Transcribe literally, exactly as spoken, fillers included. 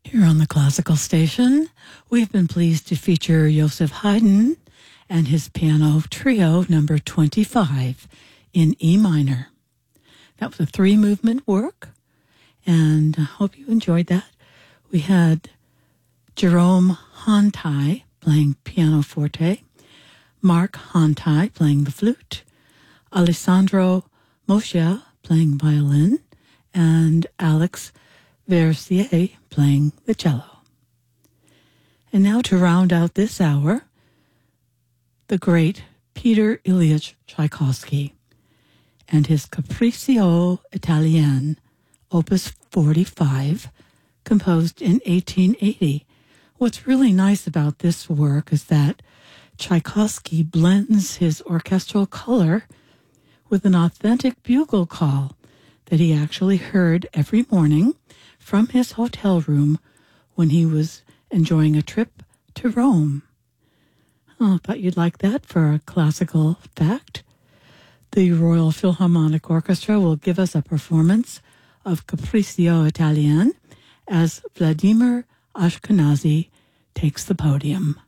Here on the Classical Station, we've been pleased to feature Joseph Haydn and his piano trio number twenty-five in E minor. That was a three-movement work, and I hope you enjoyed that. We had Jerome Hontai playing piano forte, Mark Hontai playing the flute, Alessandro Moscia playing violin, and Alex Versier playing the cello. And now to round out this hour, the great Peter Ilyich Tchaikovsky and his Capriccio Italien, Opus forty-five, composed in eighteen eighty. What's really nice about this work is that Tchaikovsky blends his orchestral color with an authentic bugle call that he actually heard every morning from his hotel room when he was enjoying a trip to Rome. Oh, I thought you'd like that for a classical fact. The Royal Philharmonic Orchestra will give us a performance of Capriccio Italien as Vladimir Ashkenazy takes the podium.